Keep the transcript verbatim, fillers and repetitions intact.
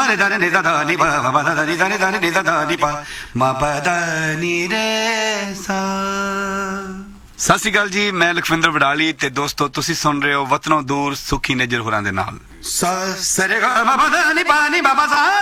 ਰੇ ਦਾਰੇ ਨੀ ਦਾ ਦਾ ਨੀ ਪਾ ਮਾ ਦਾ ਨੀ ਦਾ ਨੀ ਦਾ ਨੀ ਦਾ ਦਾ ਨੀ ਪਾ ਮਾ ਪਾ ਦਾ ਨੀ ਰੇ ਸਾ। ਸਤਿ ਸ਼੍ਰੀ ਅਕਾਲ ਜੀ, ਮੈਂ ਲਖਵਿੰਦਰ ਵਡਾਲੀ ਤੇ ਦੋਸਤੋ ਤੁਸੀਂ ਸੁਣ ਰਹੇ ਹੋ ਵਤਨੋਂ ਦੂਰ ਸੁਖੀ ਨਿੱਜਰ ਹੋਰਾਂ ਦੇ ਨਾਲ। ਸ ਰੇ ਗਾ ਮਾ ਦਾ ਨੀ ਪਾ ਨੀ ਬਾਬਾ ਸਾ।